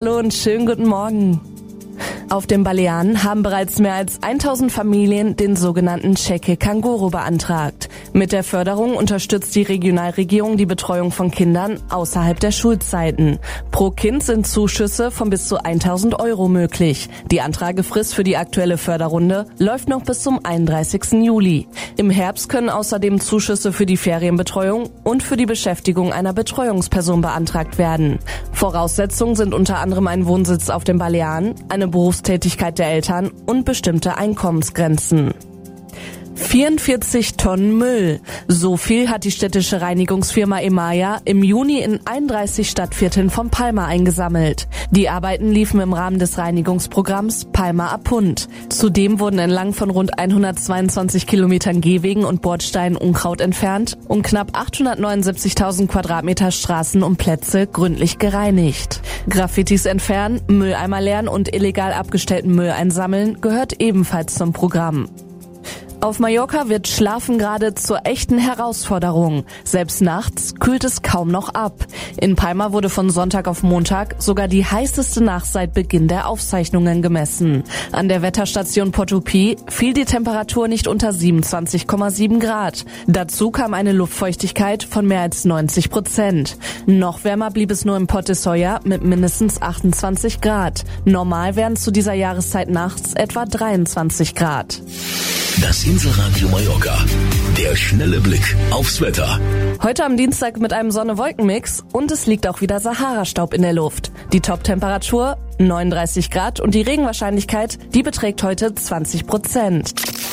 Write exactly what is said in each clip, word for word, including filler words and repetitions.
Hallo und schönen guten Morgen. Auf den Balearen haben bereits mehr als tausend Familien den sogenannten Cheque Canguro beantragt. Mit der Förderung unterstützt die Regionalregierung die Betreuung von Kindern außerhalb der Schulzeiten. Pro Kind sind Zuschüsse von bis zu tausend Euro möglich. Die Antragefrist für die aktuelle Förderrunde läuft noch bis zum einunddreißigsten Juli. Im Herbst können außerdem Zuschüsse für die Ferienbetreuung und für die Beschäftigung einer Betreuungsperson beantragt werden. Voraussetzungen sind unter anderem ein Wohnsitz auf den Balearen, eine Berufstätigkeit der Eltern und bestimmte Einkommensgrenzen. vierundvierzig Tonnen Müll. So viel hat die städtische Reinigungsfirma Emaya im Juni in einunddreißig Stadtvierteln von Palma eingesammelt. Die Arbeiten liefen im Rahmen des Reinigungsprogramms Palma Apunt. Zudem wurden entlang von rund hundertzweiundzwanzig Kilometern Gehwegen und Bordsteinen Unkraut entfernt und knapp achthundertneunundsiebzigtausend Quadratmeter Straßen und Plätze gründlich gereinigt. Graffitis entfernen, Mülleimer leeren und illegal abgestellten Müll einsammeln gehört ebenfalls zum Programm. Auf Mallorca wird Schlafen gerade zur echten Herausforderung. Selbst nachts kühlt es kaum noch ab. In Palma wurde von Sonntag auf Montag sogar die heißeste Nacht seit Beginn der Aufzeichnungen gemessen. An der Wetterstation Portopí fiel die Temperatur nicht unter siebenundzwanzig Komma sieben Grad. Dazu kam eine Luftfeuchtigkeit von mehr als neunzig Prozent. Noch wärmer blieb es nur in Port de Solla mit mindestens achtundzwanzig Grad. Normal wären zu dieser Jahreszeit nachts etwa dreiundzwanzig Grad. Das Inselradio Mallorca. Der schnelle Blick aufs Wetter. Heute am Dienstag mit einem Sonne-Wolken-Mix und es liegt auch wieder Sahara-Staub in der Luft. Die Top-Temperatur neununddreißig Grad und die Regenwahrscheinlichkeit, die beträgt heute zwanzig Prozent.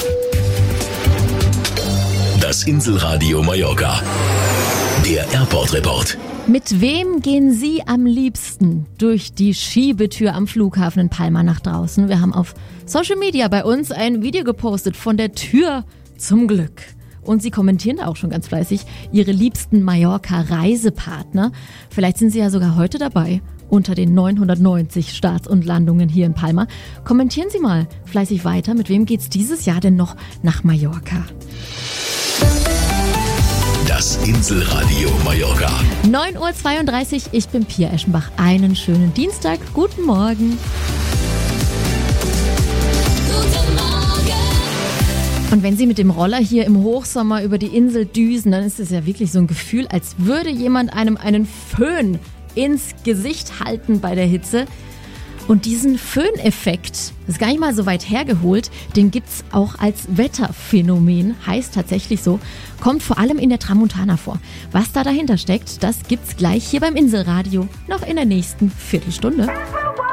Das Inselradio Mallorca. Der Airport-Report. Mit wem gehen Sie am liebsten durch die Schiebetür am Flughafen in Palma nach draußen? Wir haben auf Social Media bei uns ein Video gepostet von der Tür zum Glück. Und Sie kommentieren auch schon ganz fleißig Ihre liebsten Mallorca-Reisepartner. Vielleicht sind Sie ja sogar heute dabei unter den neunhundertneunzig Starts und Landungen hier in Palma. Kommentieren Sie mal fleißig weiter. Mit wem geht's dieses Jahr denn noch nach Mallorca? Das Inselradio Mallorca. neun Uhr zweiunddreißig, ich bin Pia Eschenbach. Einen schönen Dienstag. Guten Morgen. Guten Morgen. Und wenn Sie mit dem Roller hier im Hochsommer über die Insel düsen, dann ist es ja wirklich so ein Gefühl, als würde jemand einem einen Föhn ins Gesicht halten bei der Hitze. Und diesen Föhneffekt, das ist gar nicht mal so weit hergeholt, den gibt's auch als Wetterphänomen, heißt tatsächlich so, kommt vor allem in der Tramontana vor. Was da dahinter steckt, das gibt's gleich hier beim Inselradio, noch in der nächsten Viertelstunde.